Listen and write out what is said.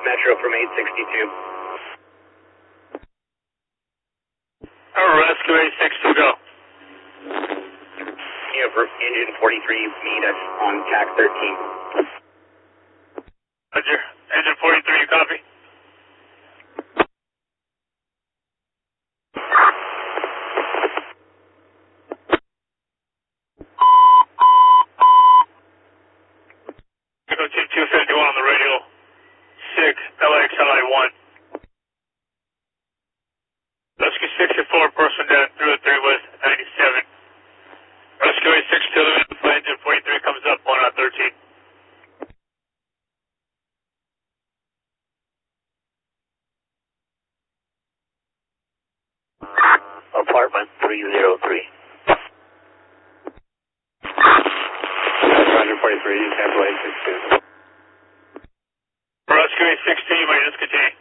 Metro from 862. Rescue 862, go. You have engine 43, meet us on TAC 13. Roger. Engine 43, you copy? Echo Team 251 on the radio. 6, LXLI 1. Rescue 64, person down through at 3 West 97. Rescue 862, engine 43 comes up on 13. Apartment 303. Roger 43, Tampa 862. Rescue 816, you may discontinue.